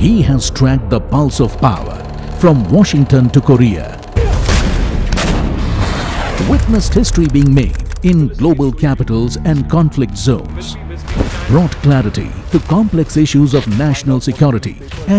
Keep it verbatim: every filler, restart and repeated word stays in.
He has tracked the pulse of power from Washington to Korea. Witnessed history being made in global capitals and conflict zones. Brought clarity to complex issues of national security and